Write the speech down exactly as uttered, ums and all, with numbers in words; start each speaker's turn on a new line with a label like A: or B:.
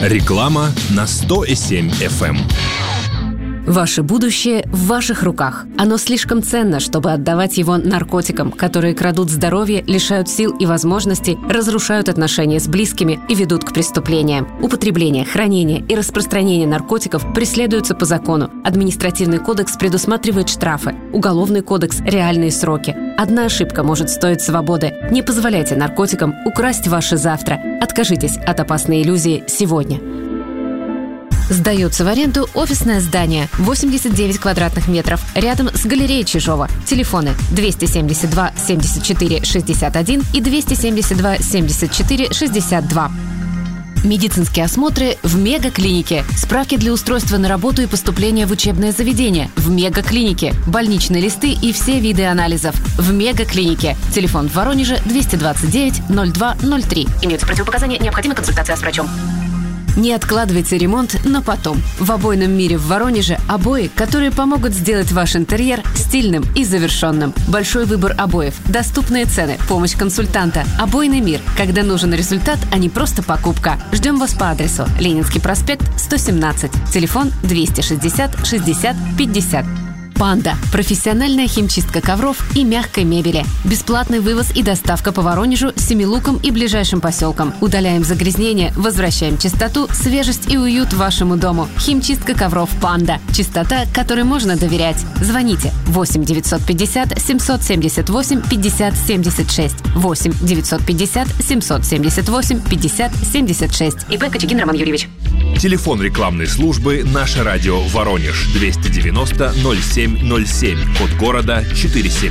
A: Реклама на сто и семь эф эм.
B: Ваше будущее в ваших руках. Оно слишком ценно, чтобы отдавать его наркотикам, которые крадут здоровье, лишают сил и возможностей, разрушают отношения с близкими и ведут к преступлениям. Употребление, хранение и распространение наркотиков преследуются по закону. Административный кодекс предусматривает штрафы. Уголовный кодекс – реальные сроки. Одна ошибка может стоить свободы. Не позволяйте наркотикам украсть ваше завтра. Откажитесь от опасной иллюзии сегодня. Сдается в аренду офисное здание, восемьдесят девять квадратных метров, рядом с галереей Чижова. Телефоны двести семьдесят два семьдесят четыре шестьдесят один и двести семьдесят два семьдесят четыре шестьдесят два. Медицинские осмотры в Мегаклинике. Справки для устройства на работу и поступления в учебное заведение в Мегаклинике. Больничные листы и все виды анализов в Мегаклинике. Телефон в Воронеже двести двадцать девять ноль два ноль три. Имеются противопоказания, необходима консультация с врачом. Не откладывайте ремонт на потом. В обойном мире в Воронеже обои, которые помогут сделать ваш интерьер стильным и завершенным. Большой выбор обоев, доступные цены, помощь консультанта. Обойный мир, когда нужен результат, а не просто покупка. Ждем вас по адресу Ленинский проспект, сто семнадцать. Телефон двести шестьдесят шестьдесят пятьдесят. «Панда» – профессиональная химчистка ковров и мягкой мебели. Бесплатный вывоз и доставка по Воронежу, Семилукам и ближайшим поселкам. Удаляем загрязнения, возвращаем чистоту, свежесть и уют вашему дому. Химчистка ковров «Панда». Чистота, которой можно доверять. Звоните восемь девятьсот пятьдесят семьсот семьдесят восемь пятьдесят семьдесят шесть. восемь девятьсот пятьдесят семьсот семьдесят восемь пятьдесят семьдесят шесть. ИП Кочегин Роман Юрьевич.
A: Телефон рекламной службы «Наше радио Воронеж» двести девяносто ноль семь ноль семь, код города четыре семь.